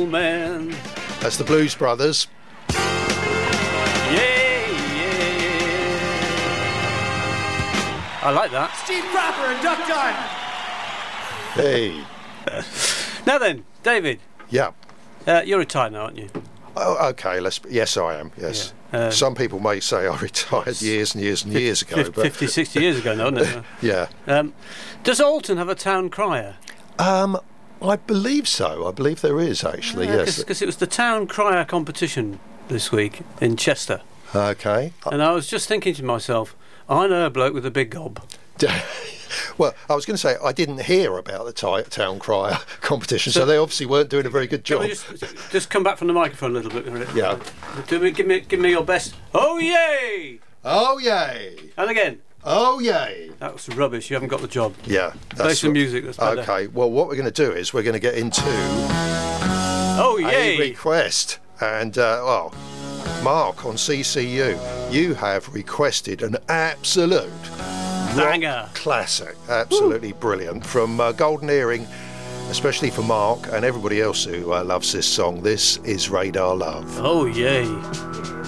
man. That's the Blues Brothers. I like that. Steve Cropper and Duck Diamond. Hey. Now then, David. Yeah. You're retired now, aren't you? Oh, okay. Yes, I am. Yes. Yeah. Some people may say I retired years and years and years ago. 50, 60 years ago now, isn't it? Yeah. Does Alton have a town crier? I believe so. I believe there is, actually, yes. Because it was the town crier competition this week in Chester. Okay. And I was just thinking to myself, I know a bloke with a big gob. Well, I was going to say, I didn't hear about the town crier competition, so they obviously weren't doing a very good job. Just come back from the microphone a little bit. Yeah. Give me your best. Oh, yay! Oh, yay! And again. Oh, yay! That was rubbish. You haven't got the job. Yeah. Play some music that's better. Okay, well, what we're going to do is we're going to get into a request. And, Mark on CCU, you have requested an absolute banger classic, absolutely brilliant, from Golden Earring, especially for Mark and everybody else who loves this song. This is Radar Love. Oh, yay.